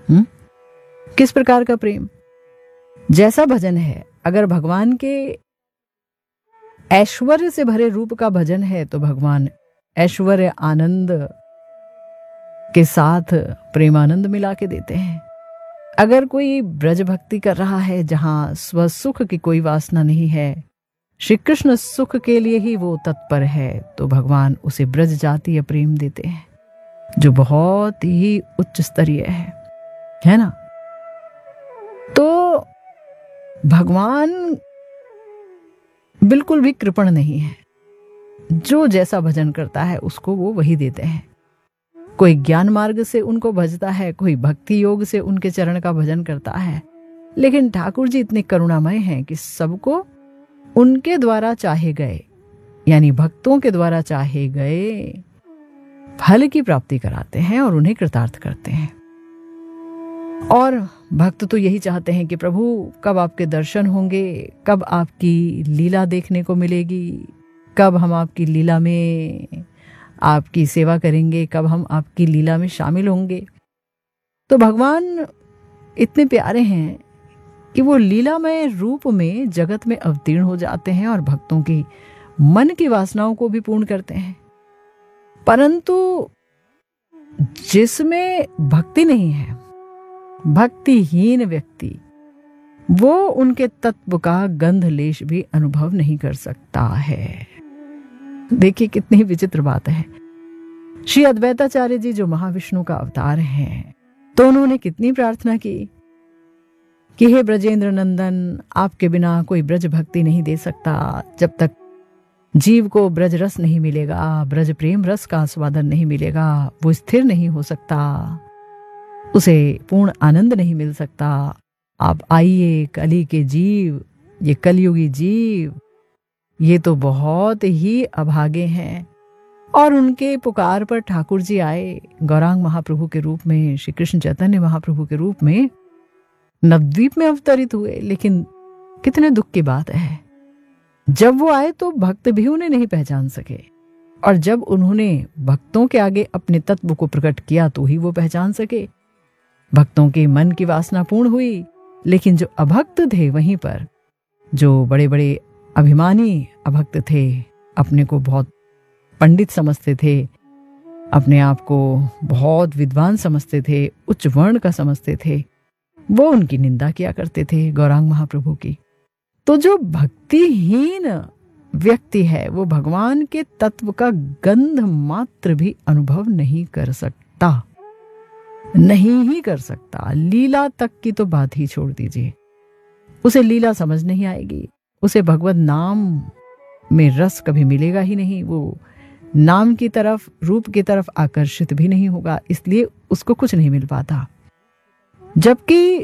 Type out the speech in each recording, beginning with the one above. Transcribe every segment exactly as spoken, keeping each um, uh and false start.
हुँ? किस प्रकार का प्रेम? जैसा भजन है, अगर भगवान के ऐश्वर्य से भरे रूप का भजन है तो भगवान ऐश्वर्य आनंद के साथ प्रेमानंद मिला के देते हैं। अगर कोई ब्रज भक्ति कर रहा है जहां स्वसुख की कोई वासना नहीं है, श्री कृष्ण सुख के लिए ही वो तत्पर है, तो भगवान उसे ब्रज जातीय प्रेम देते हैं, जो बहुत ही उच्च स्तरीय है, है ना। तो भगवान बिल्कुल भी कृपण नहीं है। जो जैसा भजन करता है उसको वो वही देते हैं। कोई ज्ञान मार्ग से उनको भजता है, कोई भक्ति योग से उनके चरण का भजन करता है, लेकिन ठाकुर जी इतने करुणामय हैं कि सबको उनके द्वारा चाहे गए, यानी भक्तों के द्वारा चाहे गए फल की प्राप्ति कराते हैं और उन्हें कृतार्थ करते हैं। और भक्त तो यही चाहते हैं कि प्रभु कब आपके दर्शन होंगे, कब आपकी लीला देखने को मिलेगी, कब हम आपकी लीला में आपकी सेवा करेंगे, कब हम आपकी लीला में शामिल होंगे। तो भगवान इतने प्यारे हैं कि वो लीलामय रूप में जगत में अवतीर्ण हो जाते हैं और भक्तों की मन की वासनाओं को भी पूर्ण करते हैं। परंतु जिसमें भक्ति नहीं है, भक्तिहीन व्यक्ति, वो उनके तत्व का गंध लेश भी अनुभव नहीं कर सकता है। देखिए कितनी विचित्र बात है। श्री अद्वैताचार्य जी जो महाविष्णु का अवतार हैं, तो उन्होंने कितनी प्रार्थना की कि हे ब्रजेंद्र नंदन, आपके बिना कोई ब्रज भक्ति नहीं दे सकता। जब तक जीव को ब्रज रस नहीं मिलेगा, ब्रज प्रेम रस का आस्वादन नहीं मिलेगा, वो स्थिर नहीं हो सकता, उसे पूर्ण आनंद नहीं मिल सकता। आप आइए कली के जीव, ये कलयुगी जीव, ये तो बहुत ही अभागे हैं। और उनके पुकार पर ठाकुर जी आए गौरांग महाप्रभु के रूप में, श्री कृष्ण चैतन्य महाप्रभु के रूप में नवद्वीप में अवतरित हुए। लेकिन कितने दुख की बात है, जब वो आए तो भक्त भी उन्हें नहीं पहचान सके, और जब उन्होंने भक्तों के आगे अपने तत्व को प्रकट किया तो ही वो पहचान सके। भक्तों के मन की वासना पूर्ण हुई, लेकिन जो अभक्त थे वहीं पर, जो बड़े बड़े अभिमानी अभक्त थे, अपने को बहुत पंडित समझते थे, अपने आप को बहुत विद्वान समझते थे, उच्च वर्ण का समझते थे, वो उनकी निंदा किया करते थे गौरांग महाप्रभु की। तो जो भक्तिहीन व्यक्ति है वो भगवान के तत्व का गंध मात्र भी अनुभव नहीं कर सकता, नहीं ही कर सकता। लीला तक की तो बात ही छोड़ दीजिए, उसे लीला समझ नहीं आएगी, उसे भगवत नाम में रस कभी मिलेगा ही नहीं, वो नाम की तरफ, रूप की तरफ आकर्षित भी नहीं होगा, इसलिए उसको कुछ नहीं मिल पाता। जबकि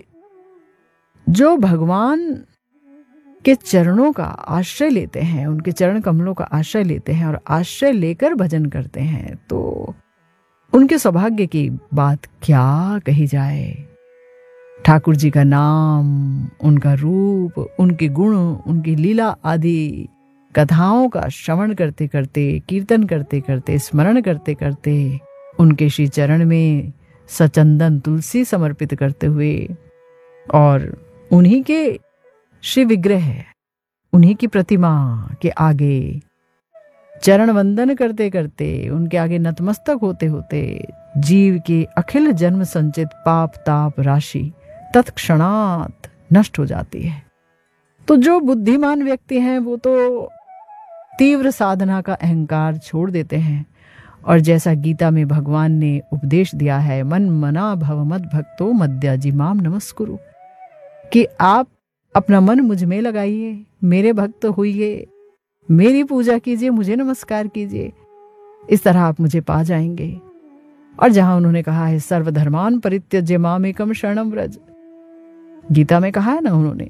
जो भगवान के चरणों का आश्रय लेते हैं, उनके चरण कमलों का आश्रय लेते हैं और आश्रय लेकर भजन करते हैं, तो उनके सौभाग्य की बात क्या कही जाए। ठाकुर जी का नाम, उनका रूप, उनके गुण, उनकी लीला आदि कथाओं का श्रवण करते करते, कीर्तन करते करते, स्मरण करते करते, उनके श्री चरण में सचंदन तुलसी समर्पित करते हुए और उन्हीं के श्री विग्रह, उन्हीं की प्रतिमा के आगे चरण वंदन करते करते, उनके आगे नतमस्तक होते होते जीव के अखिल जन्म संचित पाप ताप राशि तत्क्षणात नष्ट हो जाती है। तो जो बुद्धिमान व्यक्ति हैं वो तो तीव्र साधना का अहंकार छोड़ देते हैं, और जैसा गीता में भगवान ने उपदेश दिया है, मन मना भव मद भक्तो मद्याजी माम नमस्कुरु, कि आप अपना मन मुझ में लगाइए, मेरे भक्त होइए, मेरी पूजा कीजिए, मुझे नमस्कार कीजिए, इस तरह आप मुझे पा जाएंगे। और जहां उन्होंने कहा है सर्वधर्मान परित्यज्य मामेकम शरणम व्रज, गीता में कहा है ना उन्होंने,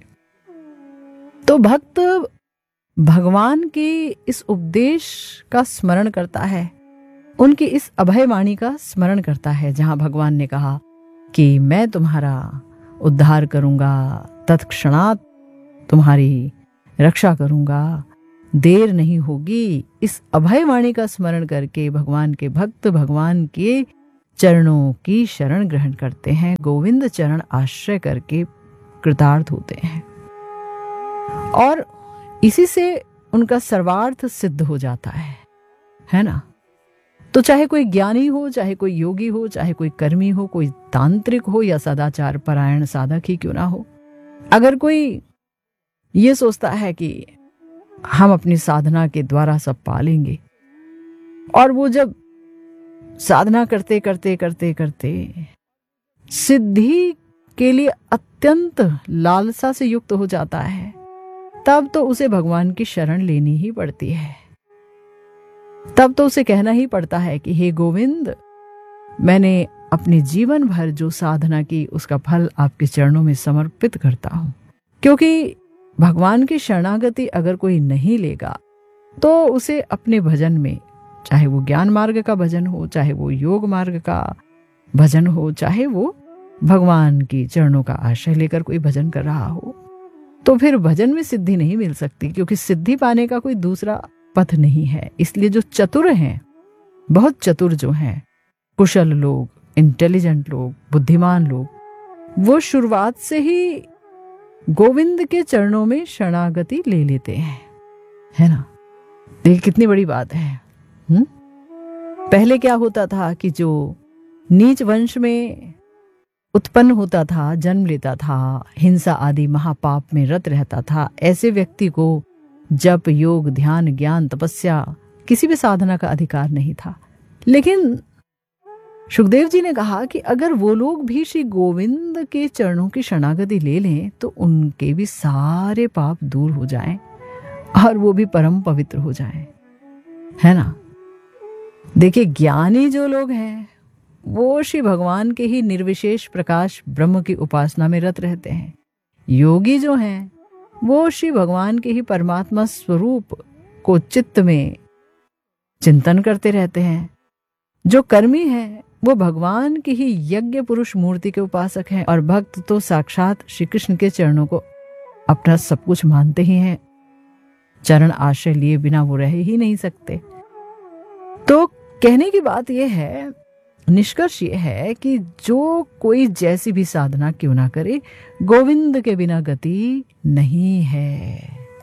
तो भक्त भगवान के इस उपदेश का स्मरण करता है, उनकी इस अभय वाणी का स्मरण करता है, जहां भगवान ने कहा कि मैं तुम्हारा उद्धार करूंगा, तत्क्षणात तुम्हारी रक्षा करूंगा, देर नहीं होगी। इस अभय वाणी का स्मरण करके भगवान के भक्त भगवान के चरणों की शरण ग्रहण करते हैं, गोविंद चरण आश्रय करके कृतार्थ होते हैं और इसी से उनका सर्वार्थ सिद्ध हो जाता है, है ना। तो चाहे कोई ज्ञानी हो, चाहे कोई योगी हो, चाहे कोई कर्मी हो, कोई तांत्रिक हो या सदाचार परायण साधक ही क्यों ना हो, अगर कोई ये सोचता है कि हम अपनी साधना के द्वारा सब पालेंगे और वो जब साधना करते करते करते करते सिद्धि के लिए अत्यंत लालसा से युक्त हो जाता है, तब तो उसे भगवान की शरण लेनी ही पड़ती है। तब तो उसे कहना ही पड़ता है कि हे गोविंद, मैंने अपने जीवन भर जो साधना की उसका फल आपके चरणों में समर्पित करता हूं। क्योंकि भगवान की शरणागति अगर कोई नहीं लेगा तो उसे अपने भजन में, चाहे वो ज्ञान मार्ग का भजन हो, चाहे वो योग मार्ग का भजन हो, चाहे वो भगवान की चरणों का आश्रय लेकर कोई भजन कर रहा हो, तो फिर भजन में सिद्धि नहीं मिल सकती, क्योंकि सिद्धि पाने का कोई दूसरा पथ नहीं है। इसलिए जो चतुर हैं, बहुत चतुर जो हैं, कुशल लोग, इंटेलिजेंट लोग, बुद्धिमान लोग, वो शुरुआत से ही गोविंद के चरणों में शरणागति ले लेते हैं, है ना। देखिए कितनी बड़ी बात है। हुँ? पहले क्या होता था कि जो नीच वंश में उत्पन्न होता था, जन्म लेता था, हिंसा आदि महापाप में रत रहता था, ऐसे व्यक्ति को जप, योग, ध्यान, ज्ञान, तपस्या, किसी भी साधना का अधिकार नहीं था। लेकिन सुखदेव जी ने कहा कि अगर वो लोग भी श्री गोविंद के चरणों की शरणागति ले लें तो उनके भी सारे पाप दूर हो जाएं और वो भी परम पवित्र हो जाएं, है ना। देखिए ज्ञानी जो लोग हैं वो श्री भगवान के ही निर्विशेष प्रकाश ब्रह्म की उपासना में रत रहते हैं। योगी जो हैं वो श्री भगवान के ही परमात्मा स्वरूप को चित्त में चिंतन करते रहते हैं। जो कर्मी हैं वो भगवान की ही यज्ञ पुरुष मूर्ति के उपासक हैं और भक्त तो साक्षात श्री कृष्ण के चरणों को अपना सब कुछ मानते ही हैं। चरण आश्रय लिए बिना वो रह ही नहीं सकते। तो कहने की बात यह है, निष्कर्ष ये है कि जो कोई जैसी भी साधना क्यों ना करे, गोविंद के बिना गति नहीं है,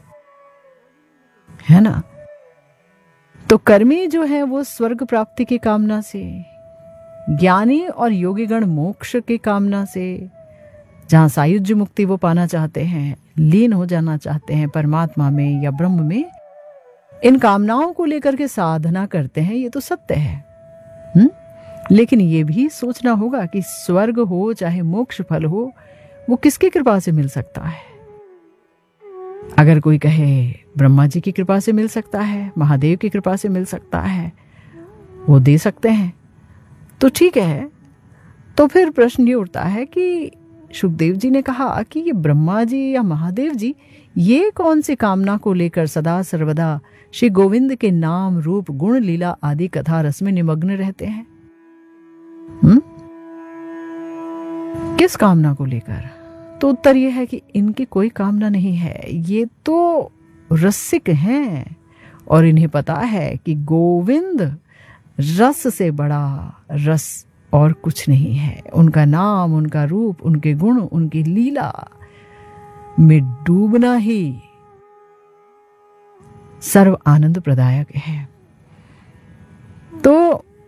है ना। तो कर्मी जो है वो स्वर्ग प्राप्ति की कामना से, ज्ञानी और योगीगण मोक्ष की कामना से, जहां सायुज्य मुक्ति वो पाना चाहते हैं, लीन हो जाना चाहते हैं परमात्मा में या ब्रह्म में, इन कामनाओं को लेकर के साधना करते हैं। ये तो सत्य है। हुँ? लेकिन ये भी सोचना होगा कि स्वर्ग हो चाहे मोक्ष फल हो, वो किसकी कृपा से मिल सकता है। अगर कोई कहे ब्रह्मा जी की कृपा से मिल सकता है, महादेव की कृपा से मिल सकता है, वो दे सकते हैं, तो ठीक है। तो फिर प्रश्न ये उठता है कि सुखदेव जी ने कहा कि ये ब्रह्मा जी या महादेव जी ये कौन सी कामना को लेकर सदा सर्वदा श्री गोविंद के नाम, रूप, गुण, लीला आदि कथा रस में निमग्न रहते हैं। हुँ? किस कामना को लेकर? तो उत्तर यह है कि इनकी कोई कामना नहीं है। ये तो रसिक हैं और इन्हें पता है कि गोविंद रस से बड़ा रस और कुछ नहीं है। उनका नाम, उनका रूप, उनके गुण, उनकी लीला में डूबना ही सर्व आनंद प्रदायक है। तो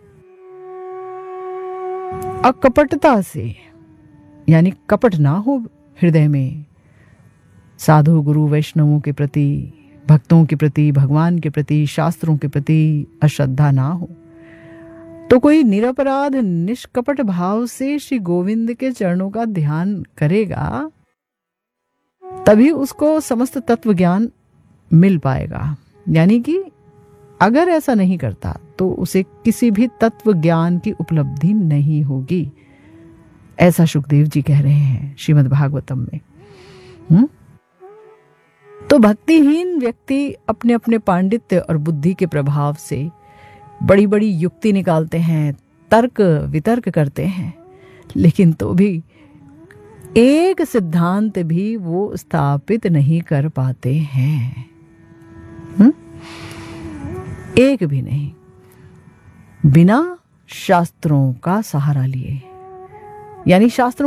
अकपटता से, यानी कपट ना हो हृदय में, साधु गुरु वैष्णवों के प्रति, भक्तों के प्रति, भगवान के प्रति, शास्त्रों के प्रति अश्रद्धा ना हो, तो कोई निरपराध निष्कपट भाव से श्री गोविंद के चरणों का ध्यान करेगा, तभी उसको समस्त तत्व ज्ञान मिल पाएगा। यानी कि अगर ऐसा नहीं करता तो उसे किसी भी तत्व ज्ञान की उपलब्धि नहीं होगी। ऐसा सुखदेव जी कह रहे हैं श्रीमद् भागवतम में। हुँ? तो भक्तिहीन व्यक्ति अपने अपने पांडित्य और बुद्धि के प्रभाव से बड़ी बड़ी युक्ति निकालते हैं, तर्क वितर्क करते हैं, लेकिन तो भी एक सिद्धांत भी वो स्थापित नहीं कर पाते हैं। हुँ? एक भी नहीं। बिना शास्त्रों का सहारा लिए, यानी शास्त्रों